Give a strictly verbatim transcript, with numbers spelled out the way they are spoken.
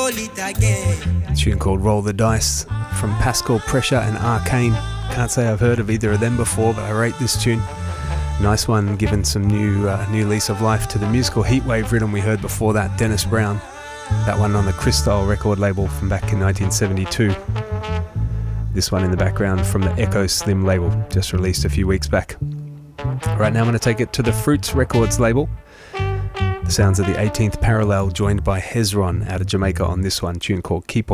roll it again. A tune called Roll the Dice from Pascal Pressure and Arcane. Can't say I've heard of either of them before, but I rate this tune. Nice one, giving some new uh, new lease of life to the musical Heatwave rhythm we heard before that, Dennis Brown. That one on the Crystal record label from back in nineteen seventy-two. This one in the background from the Echo Slim label, just released a few weeks back. Right now I'm going to take it to the Fruits Records label. The sounds of the eighteenth Parallel, joined by Hezron out of Jamaica on this one, tune called Keep On